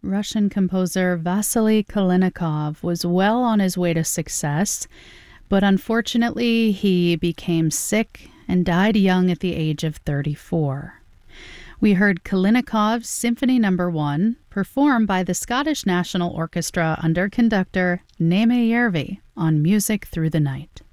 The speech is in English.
Russian composer Vasily Kalinikov was well on his way to success, but unfortunately he became sick and died young at the age of 34. We heard Kalinikov's Symphony No. 1 performed by the Scottish National Orchestra under conductor Naime Järvi on Music Through the Night.